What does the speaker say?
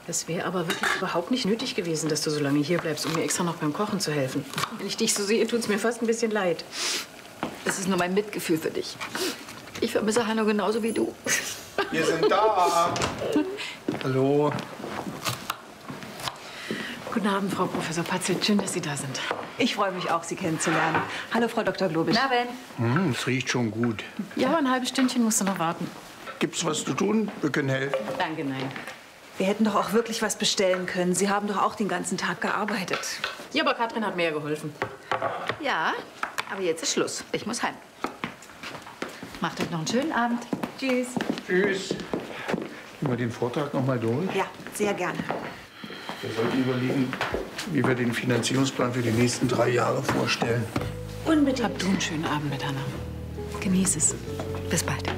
Das wäre aber wirklich überhaupt nicht nötig gewesen, dass du so lange hier bleibst, um mir extra noch beim Kochen zu helfen. Wenn ich dich so sehe, tut's mir fast ein bisschen leid. Das ist nur mein Mitgefühl für dich. Ich vermisse Hanno genauso wie du. Wir sind da. Hallo. Guten Abend, Frau Professor Patzelt. Schön, dass Sie da sind. Ich freue mich auch, Sie kennenzulernen. Hallo, Frau Dr. Globisch. Na, Ben? Es riecht schon gut. Ja, aber ein halbes Stündchen musst du noch warten. Gibt's was zu tun? Wir können helfen. Danke, nein. Wir hätten doch auch wirklich was bestellen können. Sie haben doch auch den ganzen Tag gearbeitet. Ja, aber Katrin hat mir ja geholfen. Ja, aber jetzt ist Schluss. Ich muss heim. Macht euch noch einen schönen Abend. Tschüss. Tschüss. Gehen wir den Vortrag noch mal durch? Ja, sehr gerne. Wir sollten überlegen, wie wir den Finanzierungsplan für die nächsten 3 Jahre vorstellen. Unbedingt. Hab du einen schönen Abend mit Hanna. Genieß es. Bis bald.